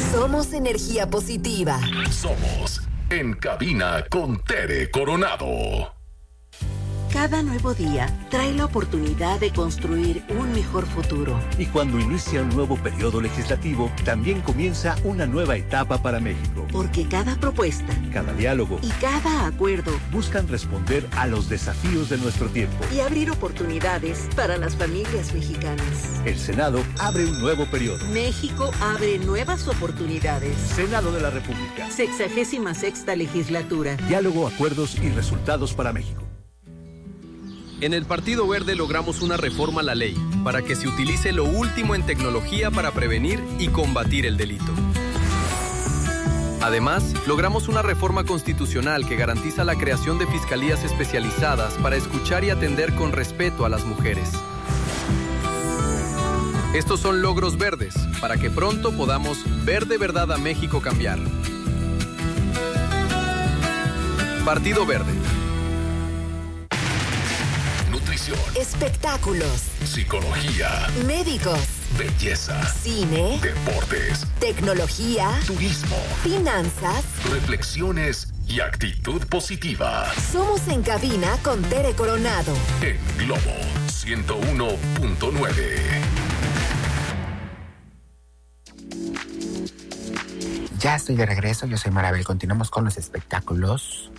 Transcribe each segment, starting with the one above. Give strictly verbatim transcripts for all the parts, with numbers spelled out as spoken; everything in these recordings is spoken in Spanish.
Somos energía positiva. Somos En Cabina con Tere Coronado. Cada nuevo día trae la oportunidad de construir un mejor futuro. Y cuando inicia un nuevo periodo legislativo, también comienza una nueva etapa para México. Porque cada propuesta, cada diálogo y cada acuerdo buscan responder a los desafíos de nuestro tiempo y abrir oportunidades para las familias mexicanas. El Senado abre un nuevo periodo. México abre nuevas oportunidades. Senado de la República. Sexagésima sexta legislatura. Diálogo, acuerdos y resultados para México. En el Partido Verde logramos una reforma a la ley para que se utilice lo último en tecnología para prevenir y combatir el delito. Además, logramos una reforma constitucional que garantiza la creación de fiscalías especializadas para escuchar y atender con respeto a las mujeres. Estos son logros verdes para que pronto podamos ver de verdad a México cambiar. Partido Verde. Espectáculos, psicología, médicos, belleza, cine, deportes, tecnología, turismo, finanzas, reflexiones y actitud positiva. Somos En Cabina con Tere Coronado. En Globo ciento uno punto nueve. Ya estoy de regreso, yo soy Marabel. Continuamos con los espectáculos.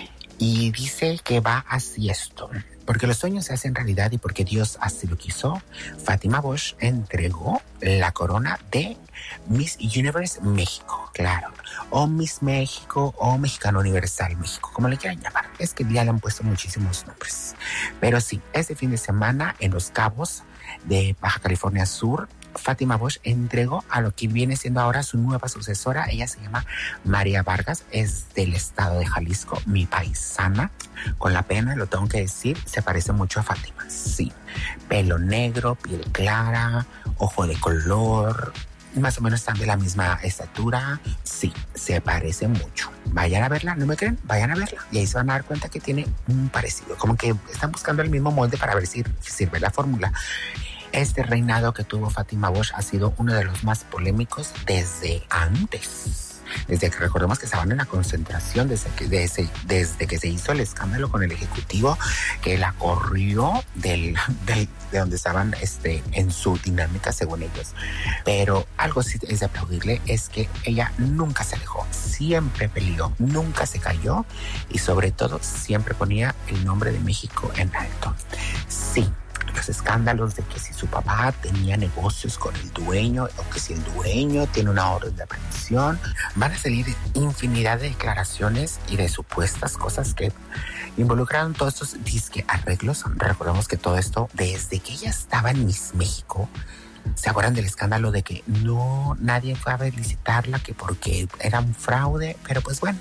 Y dice que va así esto. Porque los sueños se hacen realidad y porque Dios así lo quiso, Fátima Bosch entregó la corona de Miss Universe México, claro. O Miss México o Mexicano Universal México, como le quieran llamar. Es que ya le han puesto muchísimos nombres. Pero sí, este fin de semana en Los Cabos de Baja California Sur, Fátima Bosch entregó a lo que viene siendo ahora su nueva sucesora. Ella se llama María Vargas, es del estado de Jalisco, mi paisana. Con la pena, lo tengo que decir, se parece mucho a Fátima. Sí, pelo negro, piel clara, ojo de color, más o menos están de la misma estatura. Sí, se parece mucho. Vayan a verla, ¿no me creen? Vayan a verla y ahí se van a dar cuenta que tiene un parecido. Como que están buscando el mismo molde para ver si sirve la fórmula. Este reinado que tuvo Fátima Bosch ha sido uno de los más polémicos desde antes. Desde que recordemos que estaban en la concentración, desde que, desde, desde que se hizo el escándalo con el ejecutivo, que la corrió del, del, de donde estaban este, en su dinámica según ellos. Pero algo sí es de aplaudirle, es que ella nunca se alejó, siempre peleó, nunca se cayó y sobre todo siempre ponía el nombre de México en alto. Sí. Los escándalos de que si su papá tenía negocios con el dueño o que si el dueño tiene una orden de aprehensión, van a salir infinidad de declaraciones y de supuestas cosas que involucraron todos estos disque arreglos. Recordemos que todo esto, desde que ella estaba en Miss México, ¿se acuerdan del escándalo de que no, nadie fue a visitarla, que porque era un fraude? Pero pues bueno,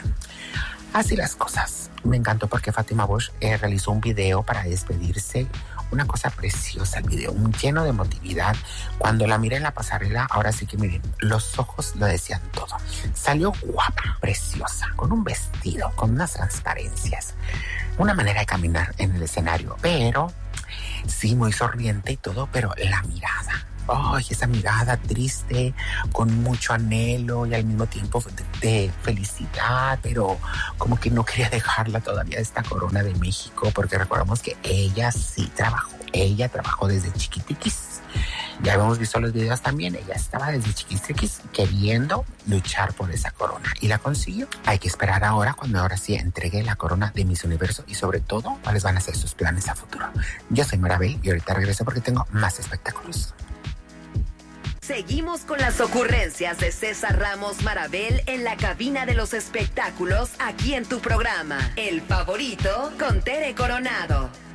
así las cosas. Me encantó porque Fátima Bosch eh, realizó un video para despedirse. Una cosa preciosa el video, lleno de emotividad. Cuando la miré en la pasarela, ahora sí que miren, los ojos lo decían todo. Salió guapa, preciosa, con un vestido, con unas transparencias, una manera de caminar en el escenario, pero sí, muy sonriente y todo, pero la mirada. Ay, oh, esa mirada triste, con mucho anhelo y al mismo tiempo de, de felicidad, pero como que no quería dejarla todavía esta corona de México, porque recordamos que ella sí trabajó, ella trabajó desde chiquitiquis. Ya habíamos visto los videos también, ella estaba desde chiquitiquis queriendo luchar por esa corona y la consiguió. Hay que esperar ahora, cuando ahora sí entregue la corona de Miss Universo y sobre todo, cuáles van a ser sus planes a futuro. Yo soy Marabel y ahorita regreso porque tengo más espectáculos. Seguimos con las ocurrencias de César Ramos Marabel en la cabina de los espectáculos aquí en tu programa, El Favorito con Tere Coronado.